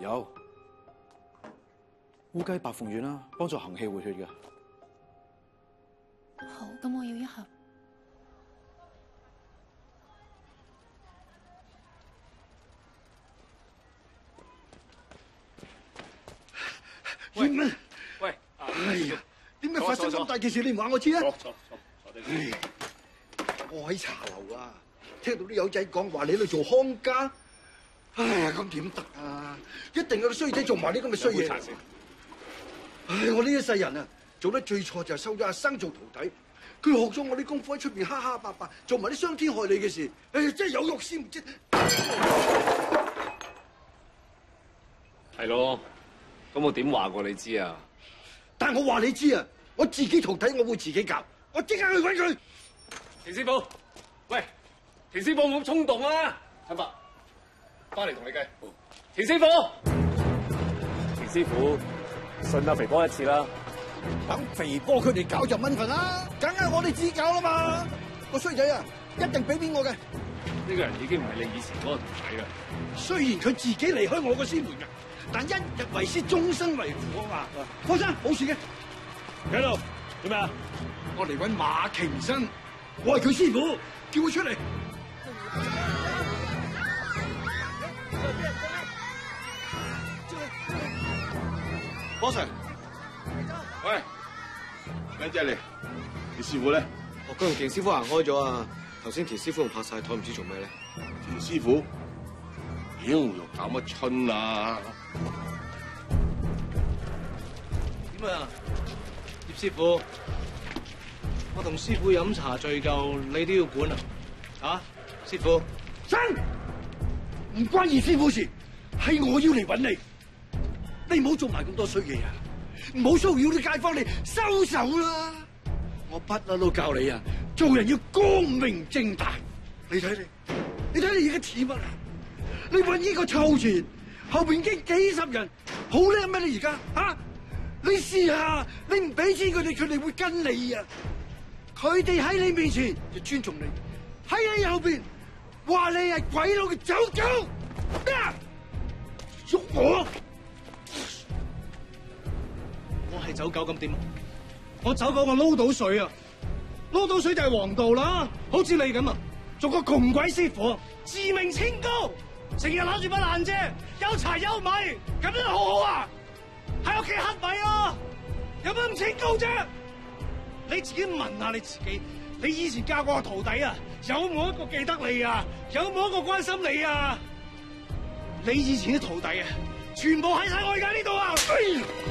有烏雞白鳳丸啦，幫助行氣活血嘅。 好，咁我要一盒。 葉問， 喂， 哎呀，點解發生咁大件事你唔話我知啊？ 坐定。 我喺茶樓啊，聽到啲友仔講話你喺度做看家，哎呀，咁點得啊？一定有個衰仔做埋啲咁嘅衰嘢。唉，我呢一世人啊，做得最錯就係收咗阿生做徒弟，佢學咗我啲功夫喺出邊蝦蝦霸霸，做埋啲傷天害理嘅事，哎呀，真係有肉先唔知。 係咯，咁我點話過你知啊？ 但係我話你知啊，我自己徒弟我會自己教，我即刻去搵佢。 田師傅，喂，田師傅冇咁衝動啊！陳伯，翻嚟同你計。田師傅，田師傅，信阿肥哥一次啦。 等肥哥佢哋搞就蚊份啦，梗係我哋自己搞啦嘛。個衰仔啊，一定俾面我嘅。 呢個人已經唔係你以前嗰個徒弟啦。 雖然佢自己離開我個師門㗎，但一日為師，終身為父啊嘛。放心，冇事嘅。喺度做咩啊？我嚟搵馬瓊生，我係佢師傅，叫佢出嚟。 波 Sir， 喂，靚仔嚟，你師傅咧？ 我跟田師傅行開咗啊！頭先田師傅仲拍晒台，唔知做咩咧？ 田師傅，妖又搞乜春啊？ 點啊，葉師傅？我同師傅飲茶醉夠，你都要管啊？啊，師傅， 生唔關二師傅事，係我要嚟揾你。你唔好做埋咁多衰嘢啊！唔好騷擾啲街坊，你收手啦！我不嬲都教你啊，做人要光明正大。你睇你而家似乜啊？你揾呢個臭錢，後邊已經幾十人，好叻咩？你而家吓？你試下，你唔俾錢佢哋會跟你啊！佢哋喺你面前就尊重你，喺你後邊話你係鬼佬嘅走狗。咩啊？喐我！ 我係走狗咁點？我走狗我撈到水啊！撈到水就係王道啦！好似你咁啊，做個窮鬼師傅，自命清高，成日攞住把爛遮，有柴有米，咁樣好好啊！喺屋企乞米啊！有乜咁清高啫？你自己問下你自己，你以前教過個徒弟啊，有冇一個記得你啊？有冇一個關心你啊？你以前啲徒弟啊，全部喺晒我而家呢度啊！